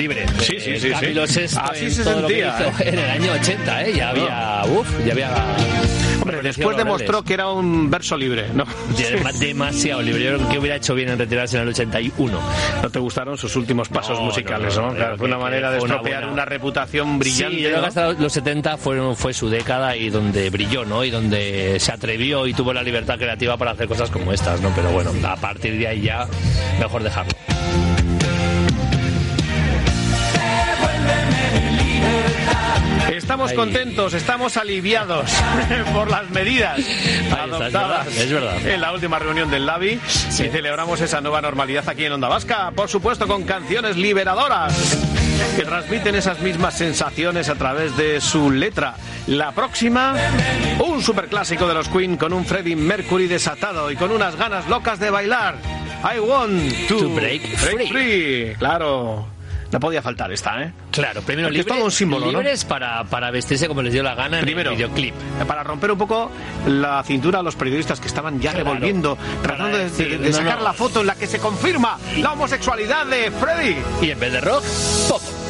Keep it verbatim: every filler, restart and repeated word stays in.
libre. Sí, sí, sí. Camilo sí. sexto Así en se todo sentía. lo que hizo en el año ochenta, ¿eh? Ya había... Uf, ya había... Hombre, después demostró que era un verso libre, ¿no? Dem- demasiado libre. Yo creo que hubiera hecho bien en retirarse en el ochenta y uno. No te gustaron sus últimos pasos No, musicales, no, ¿no? no, Claro, no, fue una que- manera de fue una estropear buena- una reputación brillante. Sí, yo creo ¿no? que hasta los setenta fueron, fue su década y donde brilló, ¿no? Y donde se atrevió y tuvo la libertad creativa para hacer cosas como estas, ¿no? Pero bueno, a partir de ahí ya, mejor dejarlo. Estamos Ay. contentos, estamos aliviados por las medidas está, adoptadas es verdad, es verdad. en la última reunión del Labi y celebramos esa nueva normalidad aquí en Onda Vasca, por supuesto con canciones liberadoras que transmiten esas mismas sensaciones a través de su letra. La próxima, un superclásico de los Queen con un Freddie Mercury desatado y con unas ganas locas de bailar. I want to, To break free. free. Claro, no podía faltar esta, ¿eh? Claro, primero Porque es libre, todo un símbolo, ¿no? libres para, para vestirse como les dio la gana en Primero, el videoclip. para romper un poco la cintura a los periodistas que estaban ya Claro, revolviendo, tratando de, decir, de- de no, sacar no. la foto en la que se confirma la homosexualidad de Freddie. Y en vez de rock, pop.